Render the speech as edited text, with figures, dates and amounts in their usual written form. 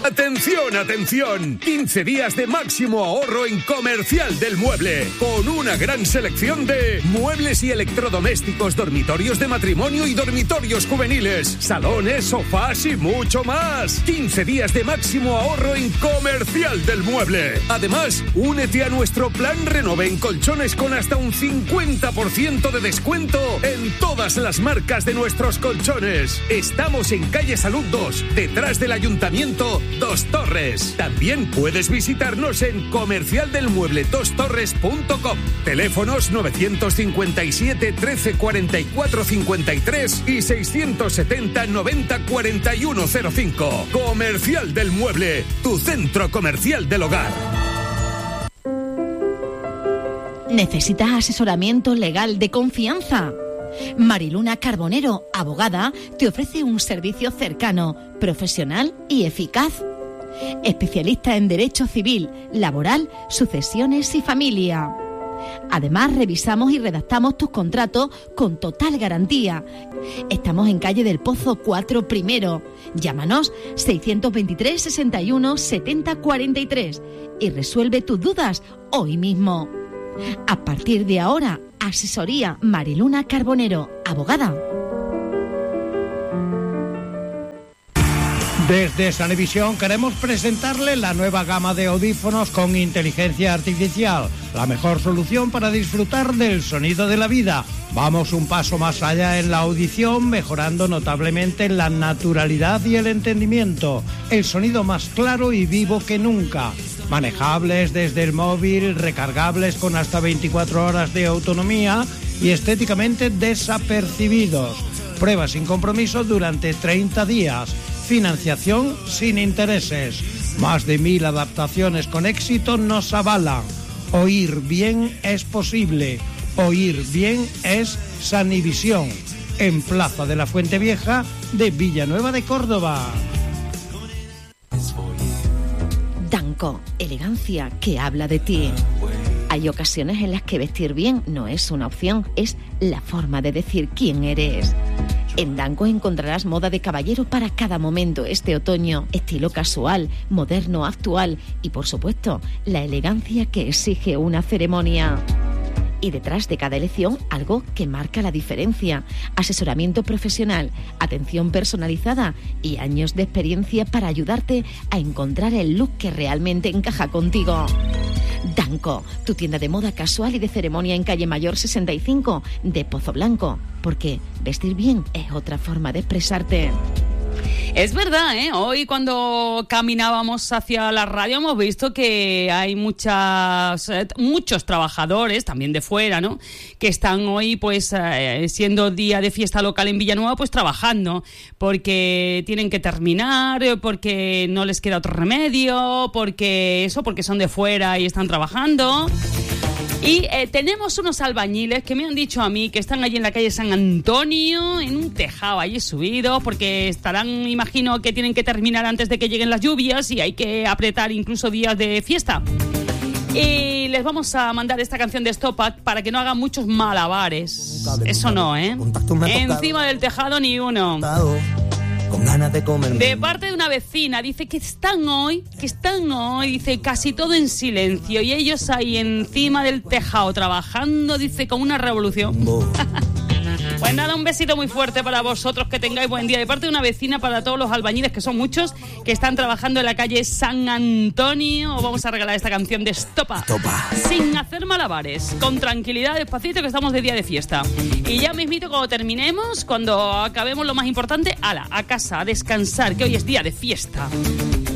¡Atención, atención! 15 días de máximo ahorro en Comercial del Mueble, con una gran selección de muebles y electrodomésticos, dormitorios de matrimonio y dormitorios juveniles, salones, sofás y mucho más. 15 días de máximo ahorro en Comercial del Mueble. Además, únete a nuestro plan Renove en colchones con hasta un 50% de descuento en todas las marcas de nuestros colchones. Estamos en calle Salud 2, detrás del Ayuntamiento Dos Torres. También puedes visitarnos en comercialdelmueble2torres.com. Teléfonos 957 13 44 53 y 670 90 41 05. Comercial del Mueble, tu centro comercial del hogar. ¿Necesitas asesoramiento legal de confianza? Mariluna Carbonero, abogada, te ofrece un servicio cercano, profesional y eficaz. Especialista en Derecho Civil, Laboral, Sucesiones y Familia. Además, revisamos y redactamos tus contratos con total garantía. Estamos en calle del Pozo 4 Primero. Llámanos 623 61 70 43 y resuelve tus dudas hoy mismo. A partir de ahora, asesoría Mariluna Carbonero, abogada. Desde Sanevisión queremos presentarle la nueva gama de audífonos con inteligencia artificial, la mejor solución para disfrutar del sonido de la vida. Vamos un paso más allá en la audición, mejorando notablemente la naturalidad y el entendimiento, el sonido más claro y vivo que nunca. Manejables desde el móvil, recargables con hasta 24 horas de autonomía y estéticamente desapercibidos. Prueba sin compromiso durante 30 días. Financiación sin intereses. Más de 1000 adaptaciones con éxito nos avalan. Oír bien es posible. Oír bien es Sanivisión. En Plaza de la Fuente Vieja de Villanueva de Córdoba. Danco, elegancia que habla de ti. Hay ocasiones en las que vestir bien no es una opción, es la forma de decir quién eres. En Danco encontrarás moda de caballero para cada momento este otoño, estilo casual, moderno, actual y, por supuesto, la elegancia que exige una ceremonia. Y detrás de cada elección, algo que marca la diferencia. Asesoramiento profesional, atención personalizada y años de experiencia para ayudarte a encontrar el look que realmente encaja contigo. Danco, tu tienda de moda casual y de ceremonia en calle Mayor 65 de Pozo Blanco. Porque vestir bien es otra forma de expresarte. Es verdad, ¿eh? Hoy cuando caminábamos hacia la radio hemos visto que hay muchos trabajadores, también de fuera, ¿no?, que están hoy, pues, siendo día de fiesta local en Villanueva, pues trabajando, porque tienen que terminar, porque no les queda otro remedio, porque son de fuera y están trabajando. Y tenemos unos albañiles que me han dicho a mí que están allí en la calle San Antonio, en un tejado allí subido, porque estarán, imagino que tienen que terminar antes de que lleguen las lluvias y hay que apretar incluso días de fiesta. Y les vamos a mandar esta canción de Stopac para que no hagan muchos malabares. Eso no, ¿eh? Encima del tejado ni uno. Con ganas de comer. De parte de una vecina, dice que están hoy, dice, casi todo en silencio, y ellos ahí encima del tejado trabajando, dice, con una revolución. Pues nada, un besito muy fuerte para vosotros, que tengáis buen día. De parte de una vecina, para todos los albañiles, que son muchos, que están trabajando en la calle San Antonio, os vamos a regalar esta canción de Stopa. Sin hacer malabares, con tranquilidad, despacito, que estamos de día de fiesta. Y ya mismito, cuando terminemos, cuando acabemos lo más importante, a casa, a descansar, que hoy es día de fiesta.